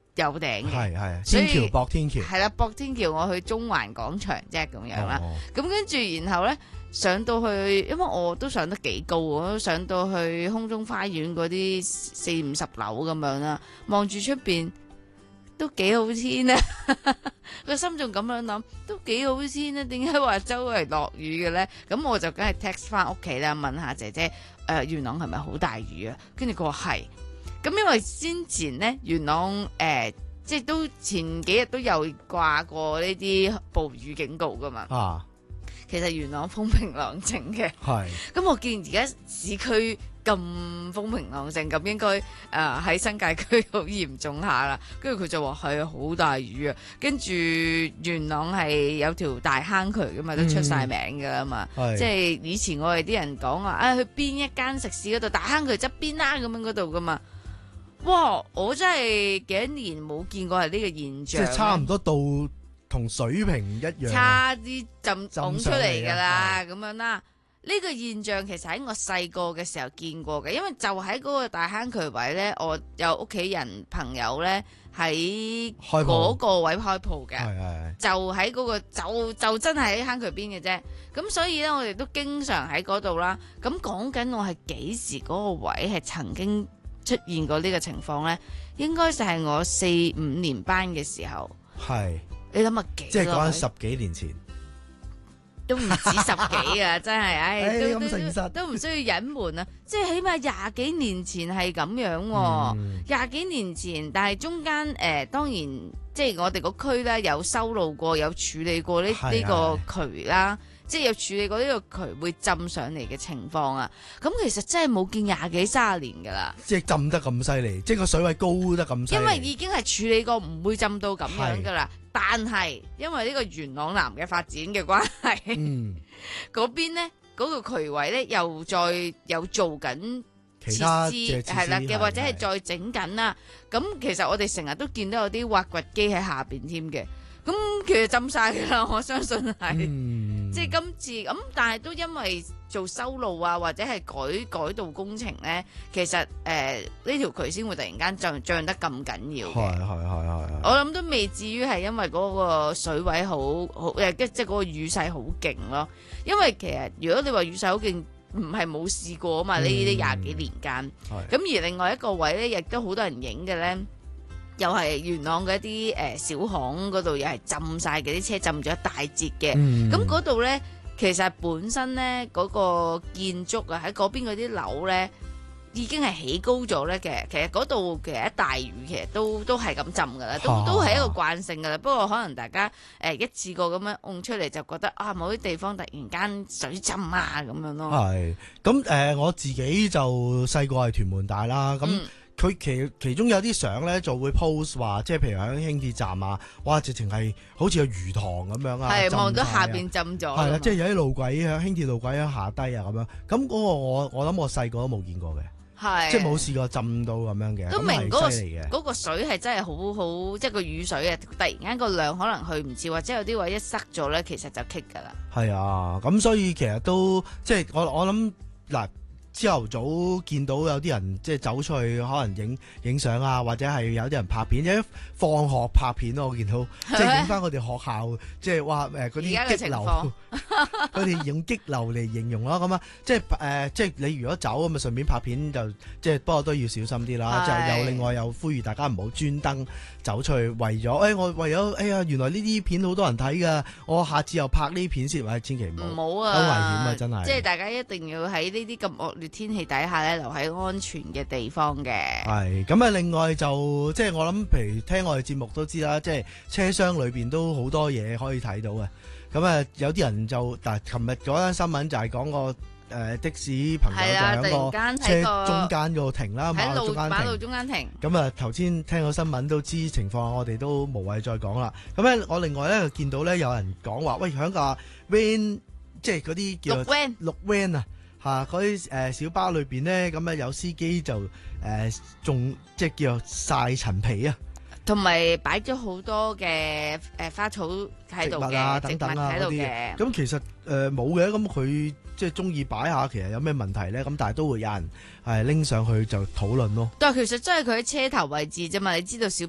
有頂嘅。 係所以天橋駁天橋。 係啦，駁天橋我去中環廣場啫咁樣啦。咁跟住然後咧上到去，因為我都上得幾高，我都上到去空中花園嗰啲40-50樓咁樣啦，望住出邊都幾好天啊！個心仲咁樣諗，都幾好天啊！點解話周圍落雨嘅咧？咁我就梗係 text 翻屋企啦，問下姐姐元朗係咪好大雨啊？跟住佢話係。咁因為先前咧元朗即係都前幾日都有掛過呢啲暴雨警告噶嘛。 啊， 其實元朗風平浪靜嘅。 係。 咁我見而家市區咁風平浪靜，咁應該喺新界區好嚴重下啦。跟住佢就話係啊，好大雨啊。跟住元朗係有條大坑渠噶嘛，都出晒名噶啦嘛。即係以前我哋啲人講啊，去邊一間食肆嗰度大坑渠側邊啦，咁樣嗰度噶嘛。哇！我真係幾多年冇見過係呢個現象， 即係差唔多到同水平一樣， 差啲浸出嚟㗎啦，咁樣啦。呢個現象其實喺我細個嘅時候見過嘅，因為就喺嗰個大坑渠位呢，我有屋企人朋友呢喺嗰個位開鋪嘅，就喺嗰個就真係喺坑渠邊嘅啫。咁所以呢，我哋都經常喺嗰度啦。咁講緊我係幾時嗰個位係曾經出現過呢個情況呢？應該就係我4-5年班嘅時候。 係， 你諗下幾？ 即係講緊10幾年前， 都唔止10幾啊！真係，唉， 咁誠實都唔需要隱瞞啊！即係起碼20幾年前係咁樣喎，20幾年前，但係中間當然即係我哋個區咧有修路過，有處理過呢個渠啦。即係有處理過呢個渠會浸上嚟嘅情況啊！咁其實真係冇見20幾30年㗎啦。即係浸得咁犀利，即係個水位高得咁犀利。 因為已經係處理過，唔會浸到咁樣㗎啦。但係因為呢個元朗南嘅發展嘅關係，嗰邊呢嗰個渠位呢又做緊其他設施係啦嘅，或者係再整緊啦。咁其實我哋成日都見到有啲挖掘機喺下邊添嘅。咁其實浸晒㗎啦，我相信係，即係今次咁，但係都因為做修路啊，或者係改道工程咧，其實呢條渠先會突然間漲得咁緊要嘅。係。我諗都未至於係因為嗰個水位好即係嗰個雨勢好勁咯。因為其實如果你話雨勢好勁，唔係冇試過啊嘛，呢啲20幾年間。咁而另外一個位咧，亦都好多人影嘅咧。又係元朗嘅一啲小巷嗰度，又係浸晒嘅，啲車浸咗一大截嘅。咁嗰度呢，其實本身呢嗰個建築啊，喺嗰邊嗰啲樓呢已經係起高咗呢嘅。其實嗰度其實一大雨，其實都係咁浸噶啦，都係一個慣性噶啦。不過可能大家一次過咁樣按出嚟，就覺得啊，某啲地方突然間水浸啊咁樣咯。係咁我自己就細個係屯門大啦，咁。佢其中有啲相咧就會 post 話，即係譬如喺輕鐵站啊，哇！直情係好似有魚塘咁樣啊， 係望到下邊浸咗。 係啦，即係有啲路軌喺輕鐵路軌喺下低啊咁樣。咁嗰個我諗我細個都冇見過嘅，係即係冇試過浸到咁樣嘅。都明嗰個水係真係好，即係個雨水啊！突然間個量可能去唔切，或者有啲位一塞咗咧，其實就棘㗎啦。係啊， 咁所以其實都即係我諗嗱。朝頭早見到有啲人即係走出去，可能影相啊，或者係有啲人拍片，一放學拍片咯。我見到即係影翻我哋學校，即係話嗰啲激流，佢哋用激流嚟形容咯。咁啊，即係你如果走咁啊，順便拍片就即係，不過都要小心啲啦。就又另外又呼籲大家唔好專登走出去，為咗哎呀，原來呢啲片好多人睇㗎，我下次又拍呢啲片先，千祈唔好啊，好危險啊，真係。即係大家一定要喺呢啲咁惡劣天氣底下咧，留喺安全嘅地方嘅。 係咁啊！另外就即係我諗，譬如聽我哋節目都知啦，即係車廂裏邊都好多嘢可以睇到嘅。咁啊，有啲人就琴日嗰單新聞就係講個的士朋友就喺個車中間嗰度停啦，馬路中間停。咁啊，頭先聽到新聞都知情況，我哋都無謂再講啦。咁咧，我另外咧見到咧有人講話，喂，響架 van 即係嗰啲叫綠 van 啊。嗰啲小巴裏邊咧，咁有司機就仲即係叫做曬陳皮啊， 同埋擺咗好多嘅花草喺度嘅等等啊嗰啲嘅。 咁其實冇嘅，咁佢即係中意擺下，其實有咩問題咧？咁但係都會有人拎上去就討論咯。 但係其實真係佢喺車頭位置啫嘛，你知道小